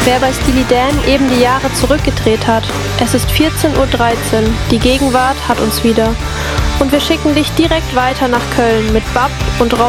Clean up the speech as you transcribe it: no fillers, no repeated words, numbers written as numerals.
wer bei Steely Dan eben die Jahre zurückgedreht hat. Es ist 14:13 Uhr, die Gegenwart hat uns wieder. Und wir schicken dich direkt weiter nach Köln mit Bab und